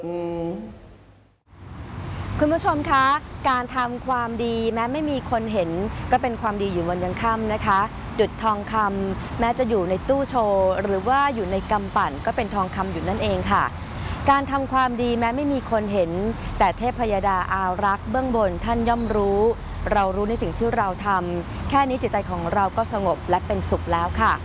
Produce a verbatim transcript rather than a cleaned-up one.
คุณผู้ชมคะการทำความดีแม้ไม่มีคนเห็นก็เป็นความดีอยู่วันยังค่ำนะคะดุจทองคำแม้จะอยู่ในตู้โชว์หรือว่าอยู่ในกำปั่นก็เป็นทองคำอยู่นั่นเองค่ะการทำความดีแม้ไม่มีคนเห็นแต่เทพยดาอารักษ์เบื้องบนท่านย่อมรู้เรารู้ในสิ่งที่เราทำแค่นี้จิตใจของเราก็สงบและเป็นสุขแล้วค่ะ